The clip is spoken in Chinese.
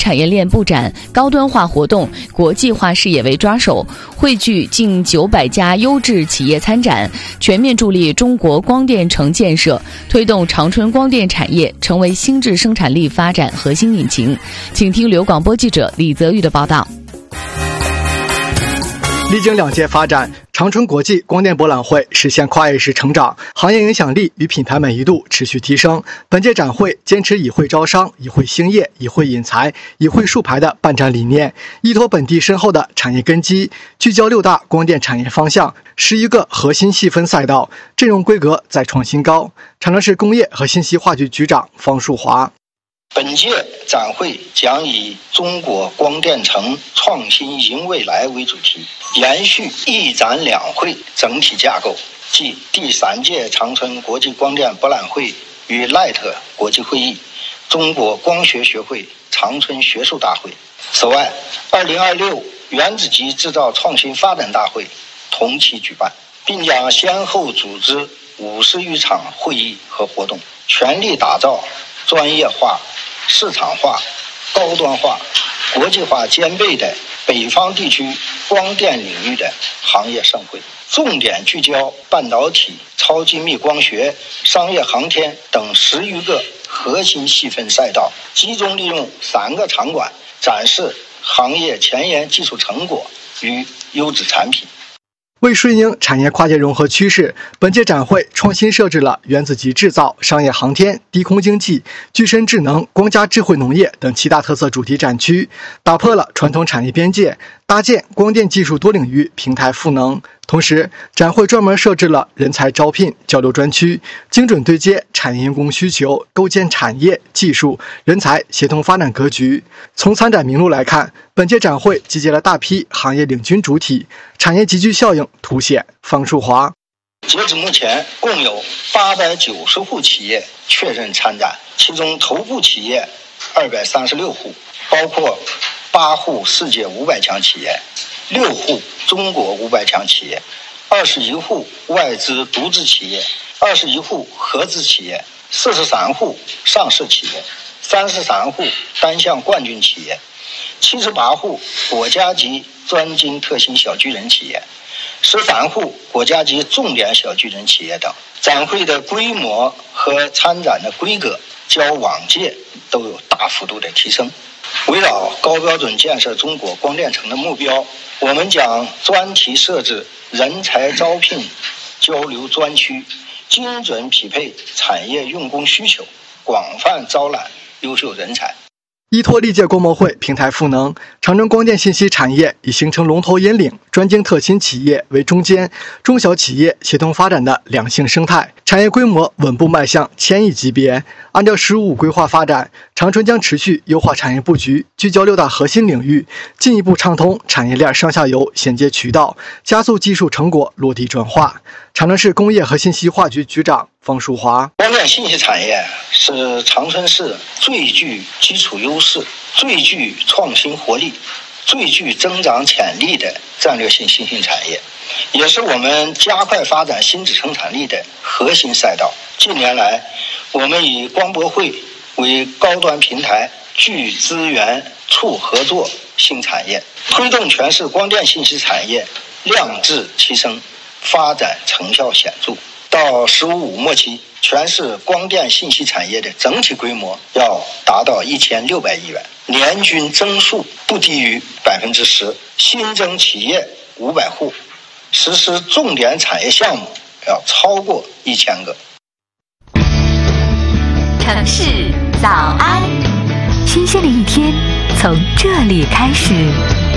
产业链布展、高端化活动、国际化视野为抓手，汇聚近900家优质企业参展，全面助力中国光电城建设，推动长春光电产业成为新质生产力发展核心引擎。请听刘广播记者李泽玉的报道。 历经2届发展，长春国际光电博览会实现跨越式成长，行业影响力与品牌满意度持续提升。本届展会坚持以会招商、以会兴业、以会引才、以会树牌的办展理念，依托本地深厚的产业根基，聚焦6大光电产业方向，11个核心细分赛道，阵容规格再创新高。长春市工业和信息化局局长方树华。 本届展会将以中国光电城创新迎未来为主题，延续一展两会整体架构，即第3届长春国际光电博览会与 LIGHT 国际会议、中国光学学会长春学术大会。此外，2026原子级制造创新发展大会同期举办，并将先后组织50余场会议和活动，全力打造专业化、市场化、高端化、国际化兼备的北方地区光电领域的行业盛会，重点聚焦半导体、超精密光学、商业航天等10余个核心细分赛道，集中利用3个场馆展示行业前沿技术成果与优质产品。 为顺应产业跨界融合趋势，本届展会创新设置了原子级制造、商业航天、低空经济、具身智能、光加智慧农业等7大特色主题展区，打破了传统产业边界，搭建光电技术多领域平台赋能。同时，展会专门设置了人才招聘交流专区，精准对接产业用工需求，构建产业、技术、人才协同发展格局。从参展名录来看，本届展会集结了大批行业领军主体，产业集聚效应凸显。方树华。 截止目前，共有890户企业确认参展，其中头部企业236户，包括8户世界500强企业、6户中国500强企业、21户外资独资企业、21户合资企业、43户上市企业、33户单项冠军企业、78户国家级专精特新小巨人企业、13户国家级重点小巨人企业等。展会的规模和参展的规格较往届都有大幅度的提升。围绕高标准建设中国光电城的目标，我们将专题设置人才招聘交流专区，精准匹配产业用工需求，广泛招揽优秀人才。 依托历届光博会平台赋能，长春光电信息产业已形成龙头引领、专精特新企业为中间、中小企业协同发展的良性生态，产业规模稳步迈向1000亿级别。按照“15五”规划发展，长春将持续优化产业布局，聚焦6大核心领域，进一步畅通产业链上下游衔接渠道，加速技术成果落地转化。长春市工业和信息化局局长方树华。 光电信息产业是长春市最具基础优势、最具创新活力、最具增长潜力的战略性新兴产业，也是我们加快发展新质生产力的核心赛道。近年来，我们以光博会为高端平台，聚资源促合作新产业，推动全市光电信息产业量质齐升，发展成效显著。到“15五”末期，全市光电信息产业的整体规模要达到1600亿元，年均增速不低于10%，新增企业500户，实施重点产业项目要超过1000个。 城市早安，新鲜的一天从这里开始。